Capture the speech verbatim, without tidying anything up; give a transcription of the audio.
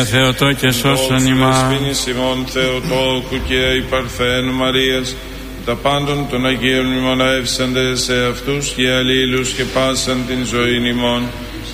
Θεοτό και σώσον ημάς. Δεσποίνης ημών Θεοτόκου και η Παρθένου Μαρίας, τα πάντων των Αγίων μνημονεύσαντες σε αυτούς και αλλήλους και πάσαν την ζωή ημών.